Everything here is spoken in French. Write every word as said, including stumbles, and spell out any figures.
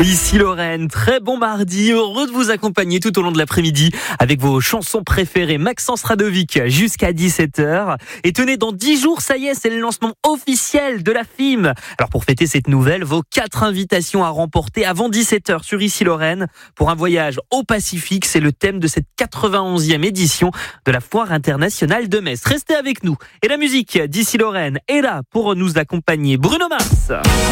Ici Lorraine, très bon mardi, heureux de vous accompagner tout au long de l'après-midi avec vos chansons préférées. Maxence Radovic jusqu'à dix-sept heures. Et tenez, dans dix jours, ça y est, c'est le lancement officiel de la F I M. Alors pour fêter cette nouvelle, vos quatre invitations à remporter avant dix-sept heures sur Ici Lorraine pour un voyage au Pacifique. C'est le thème de cette quatre-vingt-onzième édition de la Foire internationale de Metz. Restez avec nous. Et la musique d'Ici Lorraine est là pour nous accompagner. Bruno Mars.